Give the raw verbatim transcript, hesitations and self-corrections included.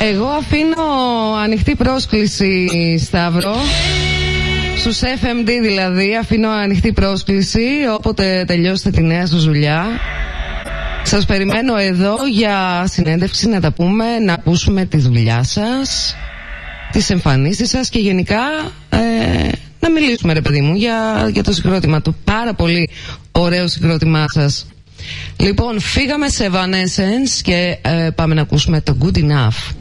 Εγώ αφήνω ανοιχτή πρόσκληση, Σταύρο. Στους εφ εμ ντι δηλαδή, αφήνω ανοιχτή πρόσκληση. Όποτε τελειώσετε τη νέα σας δουλειά, σας περιμένω εδώ για συνέντευξη, να τα πούμε, να ακούσουμε τη δουλειά σας, τις εμφανίσεις σας και γενικά ε, να μιλήσουμε, ρε παιδί μου, για, για το συγκρότημα του. Πάρα πολύ ωραίο συγκρότημά σας. Λοιπόν, φύγαμε σε Evanescence και ε, πάμε να ακούσουμε το Good Enough.